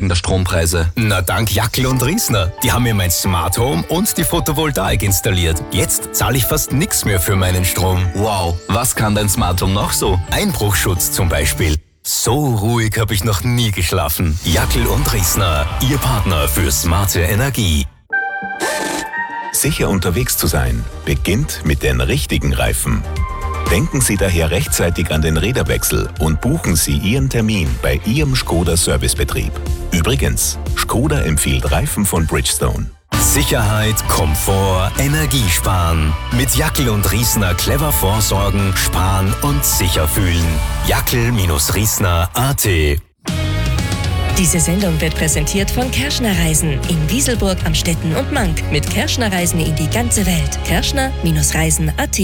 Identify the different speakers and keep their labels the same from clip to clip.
Speaker 1: wegen der Strompreise?
Speaker 2: Na, dank Jackel und Riesner. Die haben mir mein Smart Home und die Photovoltaik installiert. Jetzt zahle ich fast nichts mehr für meinen Strom.
Speaker 1: Wow, was kann dein Smart Home noch so?
Speaker 2: Einbruchschutz zum Beispiel. So ruhig habe ich noch nie geschlafen. Jackel und Riesner, Ihr Partner für smarte Energie.
Speaker 3: Sicher unterwegs zu sein, beginnt mit den richtigen Reifen. Denken Sie daher rechtzeitig an den Räderwechsel und buchen Sie Ihren Termin bei Ihrem Škoda Servicebetrieb. Übrigens, Škoda empfiehlt Reifen von Bridgestone.
Speaker 2: Sicherheit, Komfort, Energiesparen. Mit Jackel und Riesner clever vorsorgen, sparen und sicher fühlen. Jackel-Riesner.at.
Speaker 4: Diese Sendung wird präsentiert von Kerschner Reisen in Wieselburg, Amstetten und Mank. Mit Kerschner Reisen in die ganze Welt. Kerschner-Reisen.at.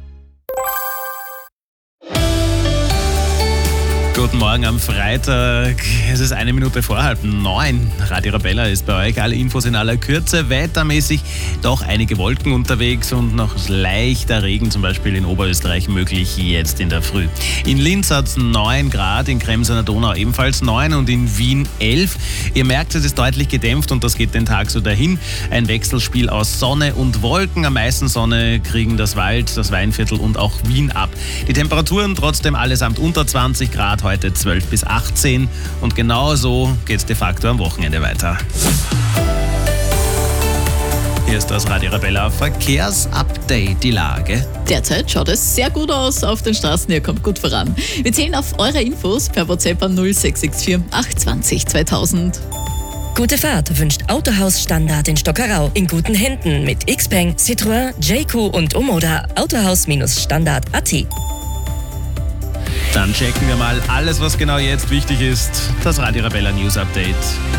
Speaker 5: Guten Morgen am Freitag. Es ist 1 Minute vor 8:30. Radio Arabella ist bei euch. Alle Infos in aller Kürze. Wettermäßig doch einige Wolken unterwegs und noch leichter Regen, zum Beispiel in Oberösterreich, möglich jetzt in der Früh. In Linz hat es 9 Grad, in Krems an der Donau ebenfalls 9 und in Wien 11. Ihr merkt, es ist deutlich gedämpft und das geht den Tag so dahin. Ein Wechselspiel aus Sonne und Wolken. Am meisten Sonne kriegen das Wald, das Weinviertel und auch Wien ab. Die Temperaturen trotzdem allesamt unter 20 Grad. Heute 12 bis 18 und genau so geht es de facto am Wochenende weiter. Hier ist das Radio Arabella Verkehrsupdate, die Lage.
Speaker 6: Derzeit schaut es sehr gut aus auf den Straßen, ihr kommt gut voran. Wir zählen auf eure Infos per WhatsApp an 0664 820 2000.
Speaker 4: Gute Fahrt wünscht Autohaus Standard in Stockerau. In guten Händen mit Xpeng, Citroën, JQ und Omoda. Autohaus-Standard.at.
Speaker 5: Dann checken wir mal alles, was genau jetzt wichtig ist. Das Radio Arabella News Update.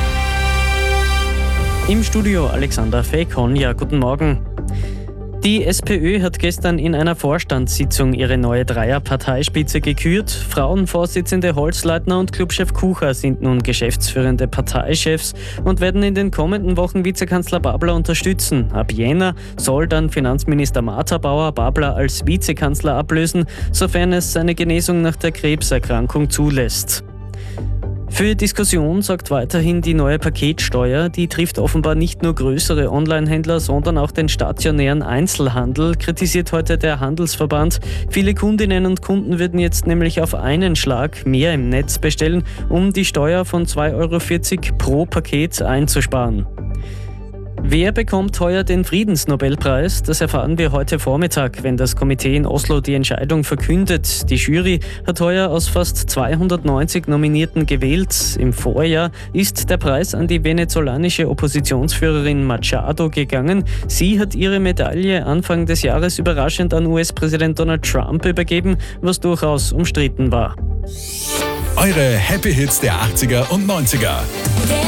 Speaker 7: Im Studio Alexander Fekon. Ja, guten Morgen. Die SPÖ hat gestern in einer Vorstandssitzung ihre neue Dreierparteispitze gekürt. Frauenvorsitzende Holzleitner und Clubchef Kucher sind nun geschäftsführende Parteichefs und werden in den kommenden Wochen Vizekanzler Babler unterstützen. Ab Jänner soll dann Finanzminister Martha Bauer Babler als Vizekanzler ablösen, sofern es seine Genesung nach der Krebserkrankung zulässt. Für Diskussion sorgt weiterhin die neue Paketsteuer. Die trifft offenbar nicht nur größere Onlinehändler, sondern auch den stationären Einzelhandel, kritisiert heute der Handelsverband. Viele Kundinnen und Kunden würden jetzt nämlich auf einen Schlag mehr im Netz bestellen, um die Steuer von 2,40 € pro Paket einzusparen. Wer bekommt heuer den Friedensnobelpreis? Das erfahren wir heute Vormittag, wenn das Komitee in Oslo die Entscheidung verkündet. Die Jury hat heuer aus fast 290 Nominierten gewählt. Im Vorjahr ist der Preis an die venezolanische Oppositionsführerin Machado gegangen. Sie hat ihre Medaille Anfang des Jahres überraschend an US-Präsident Donald Trump übergeben, was durchaus umstritten war.
Speaker 8: Eure Happy Hits der 80er und 90er.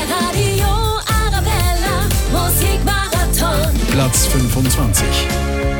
Speaker 9: Musikmarathon.
Speaker 8: Platz 25.